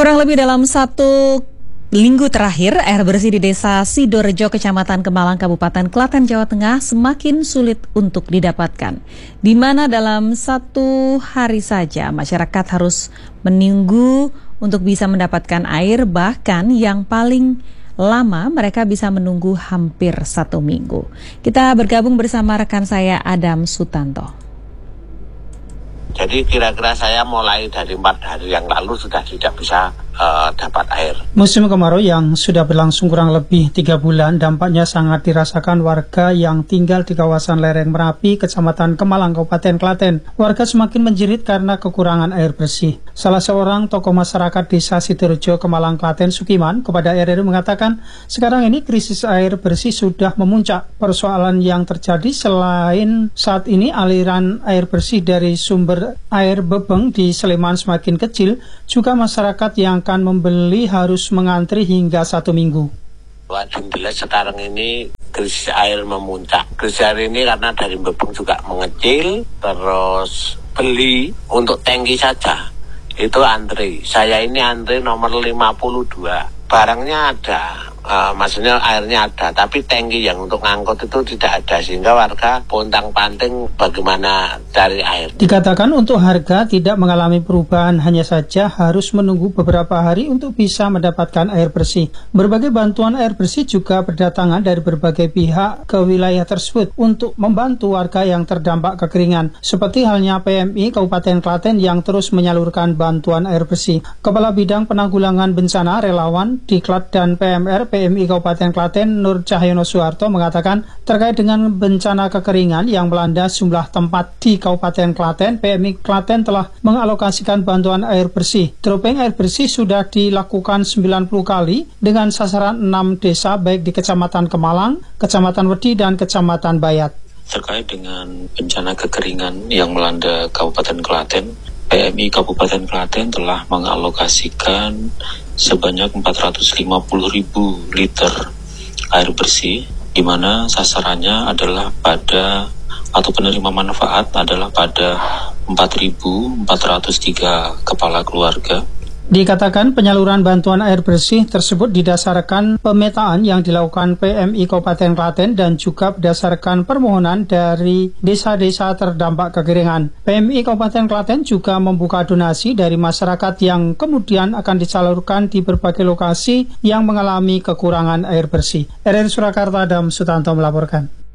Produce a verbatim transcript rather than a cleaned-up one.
Kurang lebih dalam satu minggu terakhir, air bersih di Desa Sidorejo, Kecamatan Kemalang, Kabupaten Klaten, Jawa Tengah semakin sulit untuk didapatkan. Di mana dalam satu hari saja masyarakat harus menunggu untuk bisa mendapatkan air, bahkan yang paling lama mereka bisa menunggu hampir satu minggu. Kita bergabung bersama rekan saya Adam Sutanto. Jadi kira-kira saya mulai dari empat hari yang lalu sudah tidak bisa uh, dapat air. Musim kemarau yang sudah berlangsung kurang lebih tiga bulan dampaknya sangat dirasakan warga yang tinggal di kawasan lereng Merapi, Kecamatan Kemalang, Kabupaten Klaten. Warga semakin menjerit karena kekurangan air bersih. Salah seorang tokoh masyarakat Desa Sidorejo, Kemalang, Klaten, Sukiman, kepada R R I mengatakan, sekarang ini krisis air bersih sudah memuncak. Persoalan yang terjadi selain saat ini aliran air bersih dari sumber air Bebeng di Sleman semakin kecil, juga masyarakat yang akan membeli harus mengantri hingga satu minggu. Alhamdulillah sekarang ini krisis air memuncak. Krisis air ini karena dari Bebeng juga mengecil, terus beli untuk tangki saja itu antri. Saya ini antri nomor lima puluh dua. Barangnya ada, uh, maksudnya airnya ada, tapi tangki yang untuk ngangkut itu tidak ada, sehingga warga pontang-panting bagaimana cari air. Dikatakan untuk harga tidak mengalami perubahan, hanya saja harus menunggu beberapa hari untuk bisa mendapatkan air bersih. Berbagai bantuan air bersih juga berdatangan dari berbagai pihak ke wilayah tersebut untuk membantu warga yang terdampak kekeringan, seperti halnya P M I Kabupaten Klaten yang terus menyalurkan bantuan air bersih. Kepala Bidang Penanggulangan Bencana Relawan Diklat dan P M R P M I Kabupaten Klaten Nur Cahyono Suharto mengatakan terkait dengan bencana kekeringan yang melanda sejumlah tempat di Kabupaten Klaten, P M I Klaten telah mengalokasikan bantuan air bersih. Dropping air bersih sudah dilakukan sembilan puluh kali dengan sasaran enam desa baik di Kecamatan Kemalang, Kecamatan Wedi, dan Kecamatan Bayat. Terkait dengan bencana kekeringan yang melanda Kabupaten Klaten, P M I Kabupaten Klaten telah mengalokasikan sebanyak empat ratus lima puluh ribu liter air bersih, di mana sasarannya adalah pada atau penerima manfaat adalah pada empat ribu empat ratus tiga kepala keluarga. Dikatakan penyaluran bantuan air bersih tersebut didasarkan pemetaan yang dilakukan P M I Kabupaten Klaten dan juga berdasarkan permohonan dari desa-desa terdampak kekeringan. P M I Kabupaten Klaten juga membuka donasi dari masyarakat yang kemudian akan disalurkan di berbagai lokasi yang mengalami kekurangan air bersih. R R I Surakarta, Adam Sutanto melaporkan.